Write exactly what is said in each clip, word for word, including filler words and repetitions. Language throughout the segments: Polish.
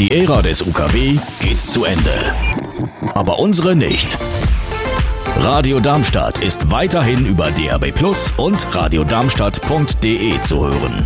Die Ära des U K W geht zu Ende. Aber unsere nicht. Radio Darmstadt ist weiterhin über D A B Plus und radiodarmstadt punkt de zu hören.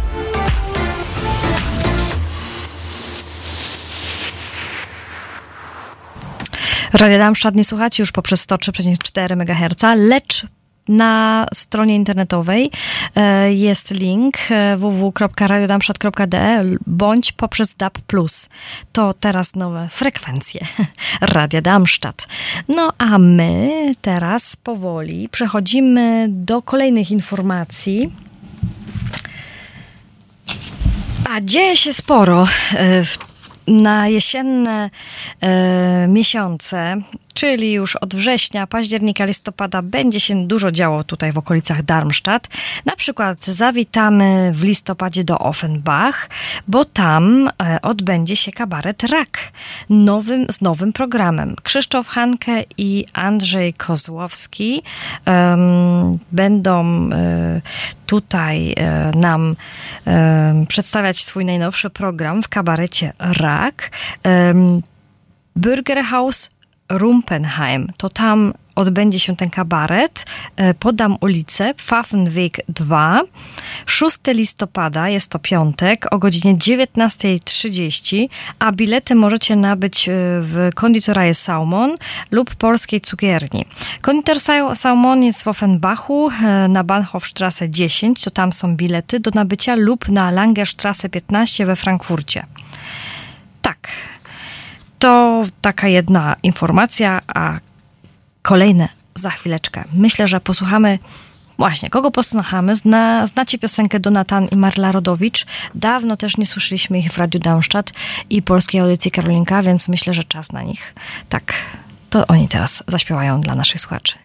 Radio Darmstadt nie słuchacie już poprzez sto trzy przecinek cztery megaherca, lecz na stronie internetowej jest link w w w kropka radio darmstadt kropka de bądź poprzez D A B plus. To teraz nowe frekwencje Radia Darmstadt. No a my teraz powoli przechodzimy do kolejnych informacji. A dzieje się sporo w na jesienne e, miesiące, czyli już od września, października, listopada będzie się dużo działo tutaj w okolicach Darmstadt. Na przykład zawitamy w listopadzie do Offenbach, bo tam e, odbędzie się kabaret Rak nowym, z nowym programem. Krzysztof Hanke i Andrzej Kozłowski um, będą e, tutaj e, nam e, przedstawiać swój najnowszy program w kabarecie Rak. Um, Bürgerhaus Rumpenheim. To tam odbędzie się ten kabaret. Podam ulicę, Pfaffenweg dwa. szóstego listopada, jest to piątek, o godzinie dziewiętnasta trzydzieści, a bilety możecie nabyć w Konditoreie Saumon lub Polskiej Cukierni. Konditor Saumon jest w Offenbachu na Bahnhofstrasse dziesięć, to tam są bilety do nabycia, lub na Langerstrasse piętnaście we Frankfurcie. Tak. To taka jedna informacja, a kolejne za chwileczkę. Myślę, że posłuchamy, właśnie, kogo posłuchamy? Zna, znacie piosenkę Donatan i Marla Rodowicz. Dawno też nie słyszeliśmy ich w Radiu Darmstadt i polskiej audycji Karolinka, więc myślę, że czas na nich. Tak, to oni teraz zaśpiewają dla naszych słuchaczy.